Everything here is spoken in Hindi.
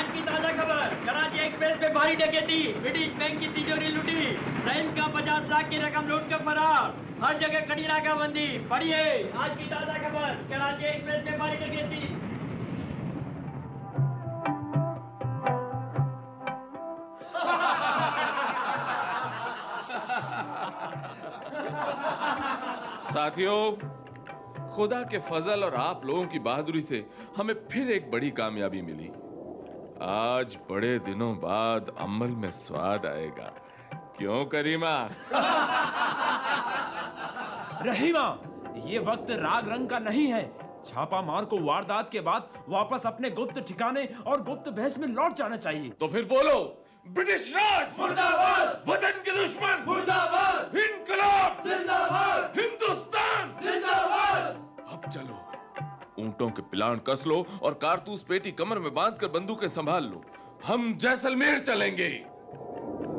की ताजा खबर, कराची एक्सप्रेस पे भारी डकैती, ब्रिटिश बैंक की तिजोरी लूटी, रैन का 50 लाख की रकम लूट कर फरार, हर जगह कड़ी नाकाबंदी। पढ़िए आज की ताजा खबर, कराची एक्सप्रेस पे भारी डकैती। साथियों, खुदा के फजल और आप लोगों की बहादुरी से हमें फिर एक बड़ी कामयाबी मिली। आज बड़े दिनों बाद अमल में स्वाद आएगा, क्यों करीमा? रहीमा, ये वक्त राग रंग का नहीं है। छापा मार को वारदात के बाद वापस अपने गुप्त ठिकाने और गुप्त बहस में लौट जाना चाहिए। तो फिर बोलो, ब्रिटिश राज मुर्दाबाद, वतन के दुश्मन मुर्दाबाद, इनकलाब जिंदाबाद, हिंदुस्तान जिंदाबाद। अब चलो, ऊंटों के पिलान कस लो और कारतूस पेटी कमर में बांधकर बंदूकें संभाल लो। हम जैसलमेर चलेंगे।